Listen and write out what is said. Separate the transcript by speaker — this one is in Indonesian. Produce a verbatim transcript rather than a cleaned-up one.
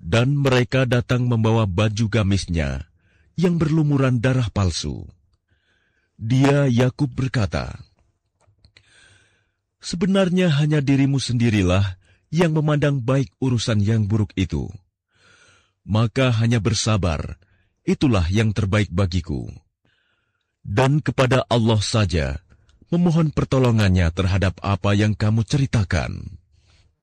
Speaker 1: Dan mereka datang membawa baju gamisnya yang berlumuran darah palsu. Dia, Yakub, berkata, "Sebenarnya hanya dirimu sendirilah yang memandang baik urusan yang buruk itu. Maka hanya bersabar, itulah yang terbaik bagiku. Dan kepada Allah saja memohon pertolongannya terhadap apa yang kamu ceritakan."